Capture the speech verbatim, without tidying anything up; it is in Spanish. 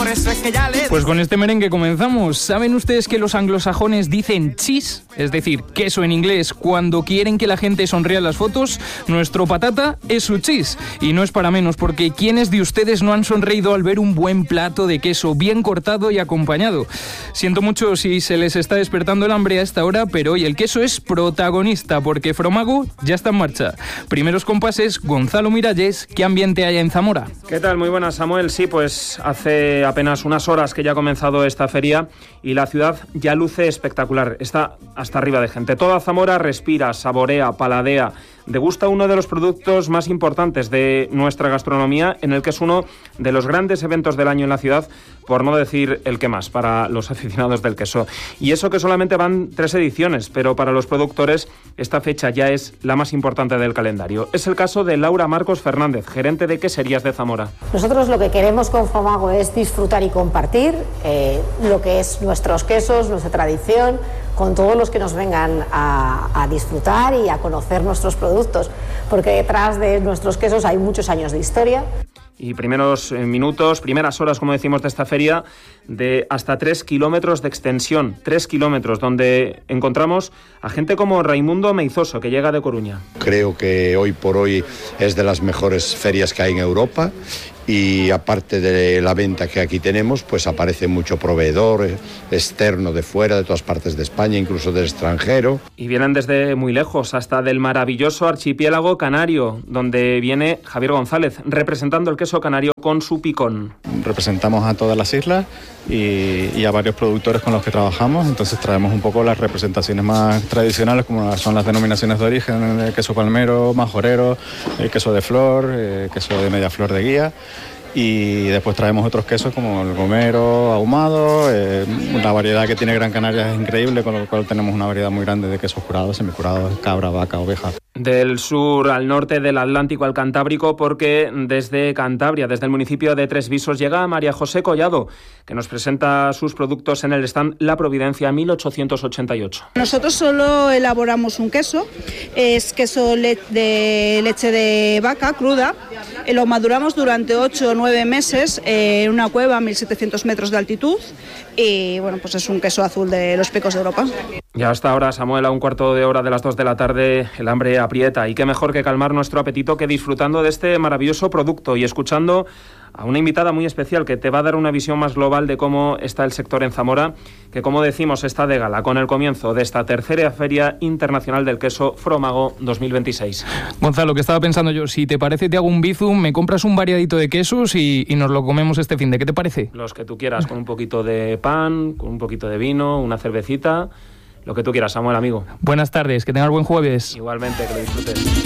por eso es que ya le... Pues con este merengue comenzamos. ¿Saben ustedes que los anglosajones dicen cheese? Es decir, queso en inglés, cuando quieren que la gente sonría en las fotos. Nuestro patata es su cheese. Y no es para menos, porque ¿quiénes de ustedes no han sonreído al ver un buen plato de queso bien cortado y acompañado? Siento mucho si se les está despertando el hambre a esta hora, pero hoy el queso es protagonista, porque Fromago ya está en marcha. Primeros compases, Gonzalo Miralles, ¿qué ambiente hay en Zamora? ¿Qué tal? Muy buenas, Samuel. Sí, pues hace apenas unas horas que ya ha comenzado esta feria y la ciudad ya luce espectacular. Está hasta arriba de gente. Toda Zamora respira, saborea, paladea, degusta uno de los productos más importantes de nuestra gastronomía, en el que es uno de los grandes eventos del año en la ciudad, por no decir el que más, para los aficionados del queso. Y eso que solamente van tres ediciones, pero para los productores esta fecha ya es la más importante del calendario. Es el caso de Laura Marcos Fernández, gerente de queserías de Zamora. Nosotros lo que queremos con Fromago es disfrutar y compartir eh, lo que es nuestros quesos, nuestra tradición, con todos los que nos vengan a, a disfrutar y a conocer nuestros productos, porque detrás de nuestros quesos hay muchos años de historia. Y primeros minutos, primeras horas, como decimos, de esta feria, de hasta tres kilómetros de extensión, tres kilómetros, donde encontramos a gente como Raimundo Meizoso, que llega de Coruña. Creo que hoy por hoy es de las mejores ferias que hay en Europa. Y aparte de la venta que aquí tenemos, pues aparece mucho proveedor externo de fuera, de todas partes de España, incluso del extranjero. Y vienen desde muy lejos, hasta del maravilloso archipiélago canario, donde viene Javier González, representando el queso canario con su picón. Representamos a todas las islas y, y a varios productores con los que trabajamos, entonces traemos un poco las representaciones más tradicionales, como son las denominaciones de origen, el queso palmero, majorero, el queso de flor, el queso de media flor de guía. Y después traemos otros quesos como el gomero, ahumado, eh, la variedad que tiene Gran Canaria es increíble, con lo cual tenemos una variedad muy grande de quesos curados, semicurados, cabra, vaca, oveja. Del sur al norte, del Atlántico al Cantábrico, porque desde Cantabria, desde el municipio de Tresvisos, llega María José Collado, que nos presenta sus productos en el stand La Providencia mil ochocientos ochenta y ocho. Nosotros solo elaboramos un queso, es queso le- de leche de vaca cruda, lo maduramos durante ocho o nueve meses en una cueva a mil setecientos metros de altitud y bueno, pues es un queso azul de los picos de Europa. Ya hasta ahora, Samuel, a un cuarto de hora de las dos de la tarde, el hambre aprieta y qué mejor que calmar nuestro apetito que disfrutando de este maravilloso producto y escuchando a una invitada muy especial que te va a dar una visión más global de cómo está el sector en Zamora, que como decimos está de gala con el comienzo de esta tercera Feria Internacional del Queso Fromago dos mil veintiséis. Gonzalo, que estaba pensando yo, si te parece te hago un bizum, me compras un variadito de quesos y, y nos lo comemos este fin de, ¿qué te parece? Los que tú quieras, con un poquito de pan, con un poquito de vino, una cervecita, lo que tú quieras, Samuel, amigo. Buenas tardes, que tengas buen jueves. Igualmente, que lo disfrutes.